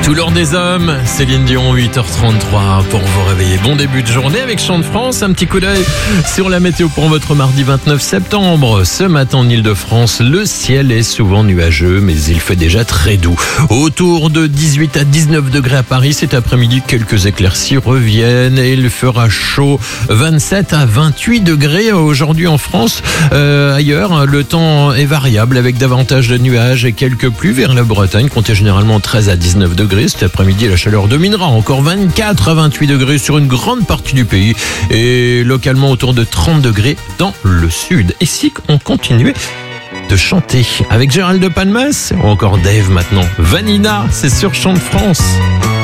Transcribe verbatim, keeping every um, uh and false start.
Tout l'or des hommes, Céline Dion, huit heures trente-trois pour vous réveiller. Bon début de journée avec Chant de France. Un petit coup d'œil sur la météo pour votre mardi vingt-neuf septembre. Ce matin en Ile-de-France, le ciel est souvent nuageux, mais il fait déjà très doux. Autour de dix-huit à dix-neuf degrés à Paris. Cet après-midi, quelques éclaircies reviennent et il fera chaud. vingt-sept à vingt-huit degrés aujourd'hui en France. Euh, ailleurs, le temps est variable avec davantage de nuages et quelques pluies vers la Bretagne. Comptez généralement treize à dix-neuf degrés. Cet après-midi, la chaleur dominera encore vingt-quatre à vingt-huit degrés sur une grande partie du pays et localement autour de trente degrés dans le sud. Et si on continuait de chanter avec Gérald de Palmas ou encore Dave maintenant, Vanina, c'est sur Chant de France.